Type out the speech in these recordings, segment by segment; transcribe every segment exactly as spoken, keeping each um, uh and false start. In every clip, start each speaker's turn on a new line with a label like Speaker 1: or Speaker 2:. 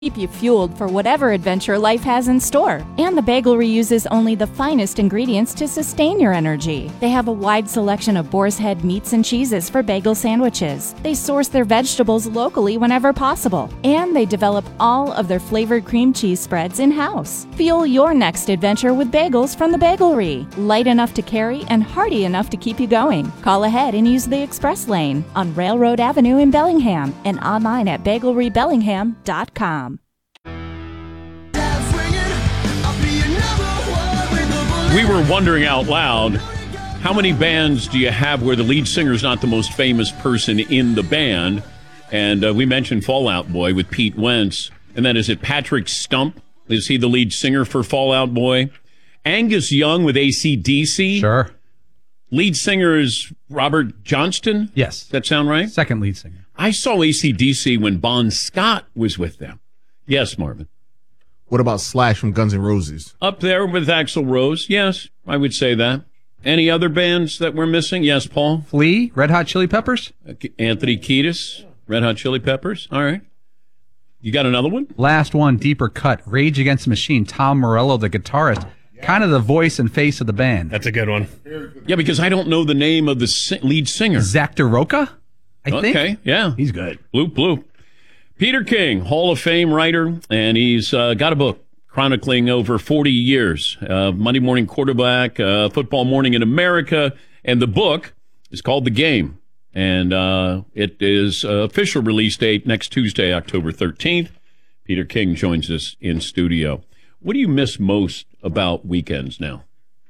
Speaker 1: Keep you fueled for whatever adventure life has in store. And the Bagelry uses only the finest ingredients to sustain your energy. They have a wide selection of boar's head meats and cheeses for bagel sandwiches. They source their vegetables locally whenever possible. And they develop all of their flavored cream cheese spreads in-house. Fuel your next adventure with bagels from the Bagelry. Light enough to carry and hearty enough to keep you going. Call ahead and use the express lane on Railroad Avenue in Bellingham and online at bagelry bellingham dot com.
Speaker 2: We were wondering out loud, how many bands do you have where the lead singer is not the most famous person in the band? And uh, we mentioned Fall Out Boy with Pete Wentz. And then is it Patrick Stump? Is he the lead singer for Fall Out Boy? Angus Young with A C D C?
Speaker 3: Sure.
Speaker 2: Lead singer is Robert Johnston?
Speaker 3: Yes.
Speaker 2: Does that sound right?
Speaker 3: Second lead singer.
Speaker 2: I saw A C D C when Bon Scott was with them. Yes, Marvin.
Speaker 4: What about Slash from Guns N' Roses?
Speaker 2: Up there with Axl Rose. Yes, I would say that. Any other bands that we're missing? Yes, Paul?
Speaker 3: Flea, Red Hot Chili Peppers.
Speaker 2: Uh, Anthony Kiedis, Red Hot Chili Peppers. All right. You got another one?
Speaker 3: Last one, deeper cut. Rage Against the Machine, Tom Morello, the guitarist. Kind of the voice and face of the band.
Speaker 5: That's a good one.
Speaker 2: Yeah, because I don't know the name of the si- lead singer.
Speaker 3: Zach DeRocca, I
Speaker 2: okay,
Speaker 3: think.
Speaker 2: Okay, yeah.
Speaker 3: He's good.
Speaker 2: Bloop, bloop. Peter King, Hall of Fame writer, and he's uh, got a book chronicling over forty years. Uh, Monday Morning Quarterback, uh, Football Morning in America, and the book is called The Game. And uh, it is uh, official release date next Tuesday, October thirteenth. Peter King joins us in studio. What do you miss most about weekends now?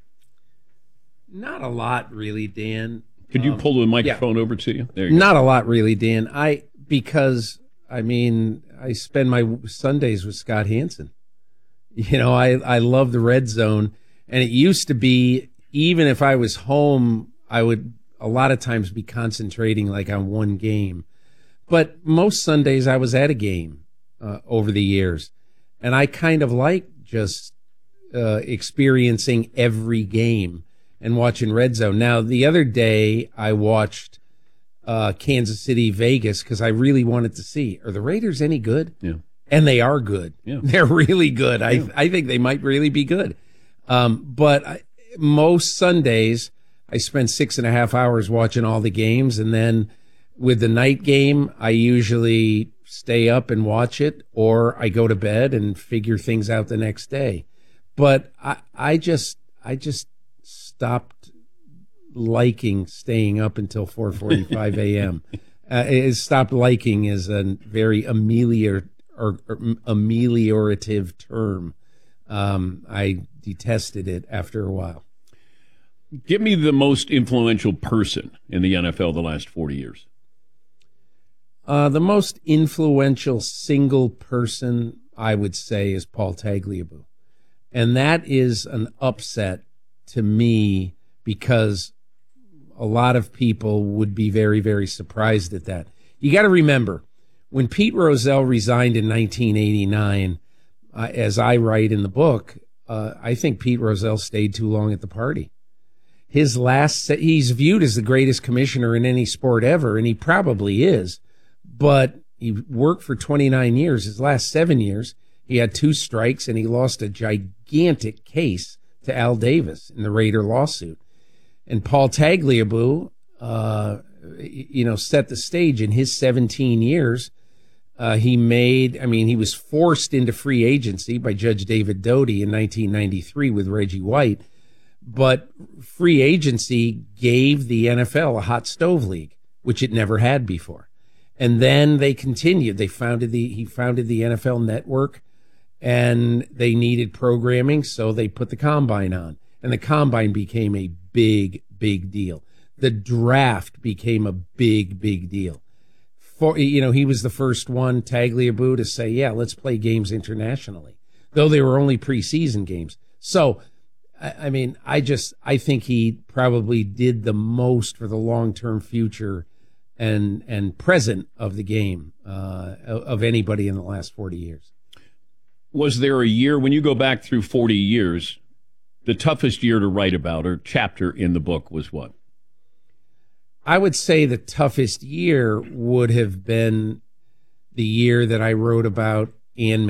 Speaker 6: Not a lot, really, Dan.
Speaker 2: Could you
Speaker 6: um,
Speaker 2: pull the microphone yeah. over to you? There you
Speaker 6: Not
Speaker 2: go.
Speaker 6: a lot, really, Dan. I because I mean I spend my Sundays with Scott Hansen. You know, I I love the Red Zone, and it used to be even if I was home, I would a lot of times be concentrating like on one game. But most Sundays I was at a game uh, over the years, and I kind of like just uh, experiencing every game and watching Red Zone. Now, the other day I watched uh, Kansas City, Vegas, because I really wanted to see, are the Raiders any good?
Speaker 2: Yeah.
Speaker 6: And they are good.
Speaker 2: Yeah.
Speaker 6: They're really good. I
Speaker 2: yeah.
Speaker 6: I think they might really be good. Um, but I, most Sundays, I spend six and a half hours watching all the games. And then with the night game, I usually stay up and watch it, or I go to bed and figure things out the next day. But I, I just I just stopped liking staying up until four forty-five a.m. uh, it stopped liking is a very amelior or, or ameliorative term. Um, I detested it after a while.
Speaker 2: Give me the most influential person in the N F L the last forty years.
Speaker 6: Uh, the most influential single person, I would say, is Paul Tagliabue. And that is an upset to me because a lot of people would be very, very surprised at that. You got to remember, when Pete Rozelle resigned in nineteen eighty-nine, uh, as I write in the book, uh, I think Pete Rozelle stayed too long at the party. His last, he's viewed as the greatest commissioner in any sport ever, and he probably is. But he worked for twenty-nine years. His last seven years, he had two strikes, and he lost a gigantic case to Al Davis in the Raider lawsuit. And Paul Tagliabue, uh, you know, set the stage in his seventeen years. Uh, he made, I mean, he was forced into free agency by Judge David Doty in nineteen ninety-three with Reggie White. But free agency gave the N F L a hot stove league, which it never had before. And then they continued. They founded the, he founded the N F L Network, and they needed programming, so they put the Combine on. And the Combine became a big, big deal. The draft became a big, big deal. For, you know, he was the first one, Tagliabue, to say, yeah, let's play games internationally, though they were only preseason games. So, I, I mean, I just, I think he probably did the most for the long-term future and and present of the game uh, of anybody in the last forty years.
Speaker 2: Was there a year, when you go back through forty years, the toughest year to write about or chapter in the book was what?
Speaker 6: I would say the toughest year would have been the year that I wrote about Ian